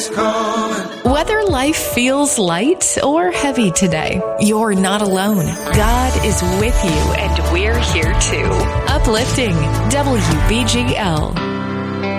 is coming. Whether life feels light or heavy today, you're not alone. God is with you, and we're here too. Uplifting WBGL.